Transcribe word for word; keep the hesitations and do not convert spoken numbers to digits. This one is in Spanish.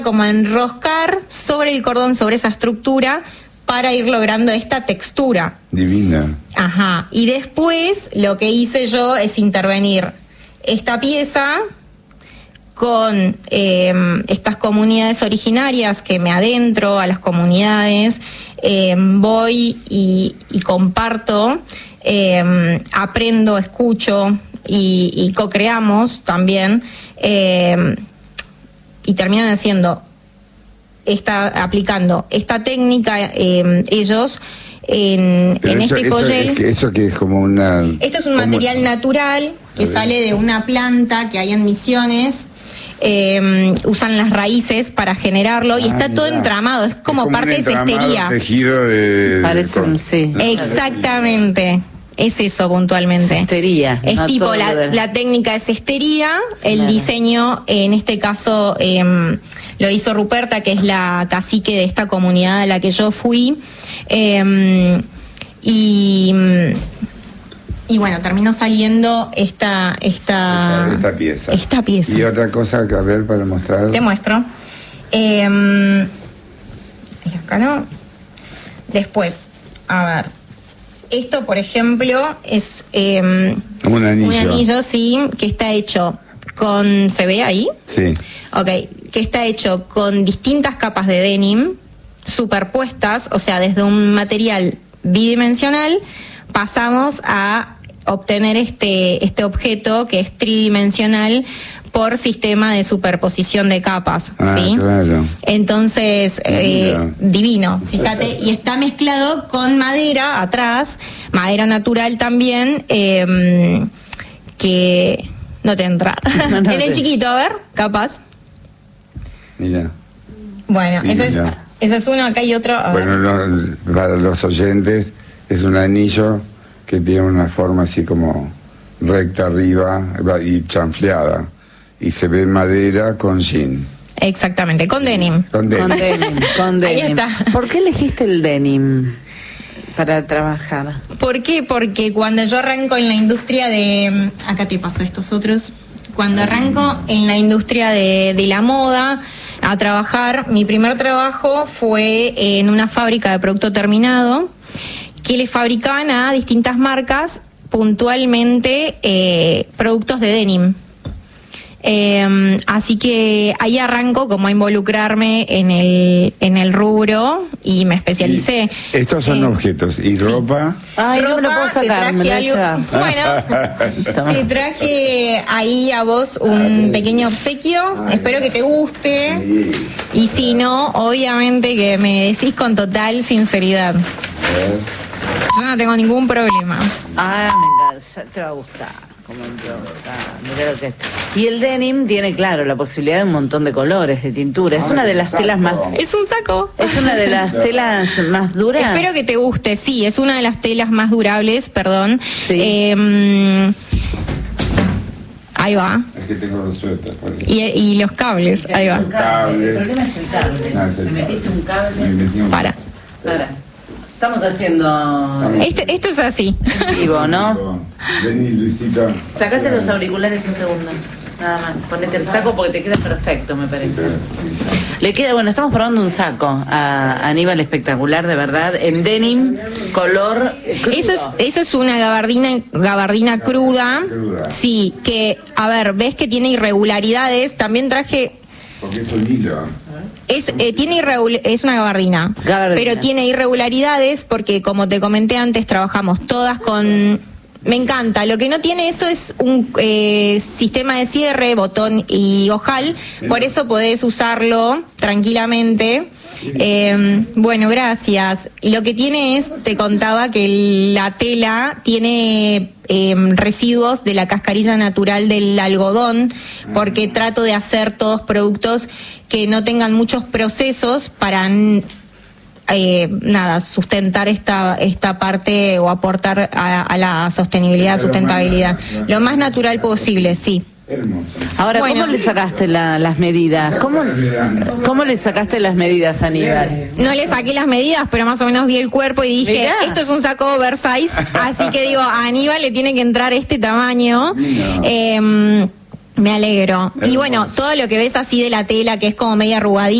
como a enroscar sobre el cordón, sobre esa estructura, para ir logrando esta textura. Divina. Ajá. Y después lo que hice yo es intervenir esta pieza con eh, estas comunidades originarias, que me adentro a las comunidades, eh, voy y, y comparto, eh, aprendo, escucho y, y co-creamos también, eh, y terminan haciendo esta, aplicando esta técnica eh, ellos en, en eso, este eso collel. Es que, eso que es como una... Esto es un material natural que sale de una planta que hay en Misiones. Eh, usan las raíces para generarlo, y ah, está todo mirá. entramado, es como, es como parte de cestería. Tejido de, Parece un con, sí. Exactamente. Es eso puntualmente. Cestería. Es no tipo la, de... la técnica de cestería, el claro. diseño, en este caso eh, lo hizo Ruperta, que es la cacique de esta comunidad a la que yo fui. Eh, y, y bueno, terminó saliendo esta, esta, esta, esta pieza. Esta pieza. Y otra cosa que a ver para mostrar. Te muestro. Eh, acá no. Después, a ver. Esto, por ejemplo, es eh, un anillo. Un anillo, sí, que está hecho con... ¿Se ve ahí? Sí. Ok, que está hecho con distintas capas de denim superpuestas, o sea, desde un material bidimensional pasamos a obtener este, este objeto que es tridimensional por sistema de superposición de capas, ah, ¿sí? Claro. Entonces, eh, divino, fíjate, y está mezclado con madera atrás, madera natural también, eh, que no te entra. No, no en el chiquito, a ver, capaz. Mira. Bueno, ese es, ese es uno, acá hay otro. Bueno, no, para los oyentes, es un anillo que tiene una forma así como recta arriba y chanfleada. Y se ve madera con jean. Exactamente, con denim. Con denim. Con denim, con denim. Ahí está. ¿Por qué elegiste el denim para trabajar? ¿Por qué? Porque cuando yo arranco en la industria de... Acá te paso estos otros. Cuando arranco en la industria de, de la moda a trabajar, mi primer trabajo fue en una fábrica de producto terminado que le fabricaban a distintas marcas puntualmente eh, productos de denim. Eh, así que ahí arranco como a involucrarme en el en el rubro y me especialicé. Y estos son eh, objetos. ¿Y sí. ropa? Ay, ropa, no me lo puedo sacar, te traje algo, bueno, te traje ahí a vos un pequeño obsequio. Ay, espero que te guste. Sí. Y si no, obviamente que me decís con total sinceridad. Yo no tengo ningún problema. Ah, me encanta, te va a gustar. Mira lo que es. Y el denim tiene, claro, la posibilidad de un montón de colores, de tintura. Es una de las telas más... Es un saco. Es una de las telas más duras. Espero que te guste, sí, es una de las telas más durables, perdón. Sí. Eh, ahí va. Es que tengo los suéteres. Y, y los cables, ahí va. Cable. El problema es el cable. No, es el Me metiste un cable. Me metí un... Para. Para. Estamos haciendo... Este, esto es así. Vivo, ¿no? Vení, Luisita. Sacate los auriculares un segundo. Nada más. Ponete el saco porque te queda perfecto, me parece. Le queda, bueno, estamos probando un saco a Aníbal espectacular, de verdad, en denim, color crudo. Eso es, eso es una gabardina, gabardina cruda. Cruda. Sí, que, a ver, ves que tiene irregularidades. También traje... Porque es un hilo. Es, eh, tiene irregul- es una gabardina, Gabardina, pero tiene irregularidades porque, como te comenté antes, trabajamos todas con... Me encanta, lo que no tiene eso es un eh, sistema de cierre, botón y ojal, por eso podés usarlo tranquilamente. Eh, bueno, gracias. Y lo que tiene es, te contaba que la tela tiene eh, residuos de la cascarilla natural del algodón, porque trato de hacer todos productos que no tengan muchos procesos para... Eh, nada, sustentar esta esta parte o aportar a, a la sostenibilidad, sustentabilidad, lo más natural posible, sí. Hermoso. Ahora, Bueno. ¿cómo le sacaste la, las medidas? ¿Cómo, ¿Cómo le sacaste las medidas a Aníbal? No le saqué las medidas, pero más o menos vi el cuerpo y dije, Mirá. esto es un saco oversize, así que digo, a Aníbal le tiene que entrar este tamaño. No. Eh, Me alegro. Y Hermoso. bueno, todo lo que ves así de la tela, que es como media arrugadita,